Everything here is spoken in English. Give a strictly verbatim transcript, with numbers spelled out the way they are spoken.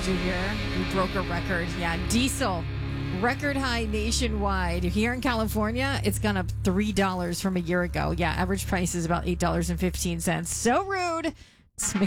did you hear? We broke a record. Yeah, diesel. Record high nationwide. Here in California, it's gone up three dollars from a year ago. Yeah, average price is about eight dollars and fifteen cents. So rude. It's